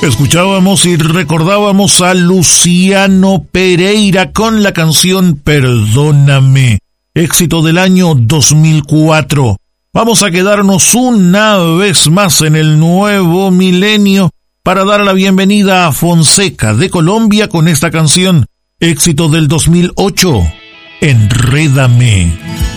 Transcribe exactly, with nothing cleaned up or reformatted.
Escuchábamos y recordábamos a Luciano Pereira con la canción Perdóname, éxito del año dos mil cuatro. Vamos a quedarnos una vez más en el nuevo milenio para dar la bienvenida a Fonseca de Colombia con esta canción, éxito del dos mil ocho, Enrédame.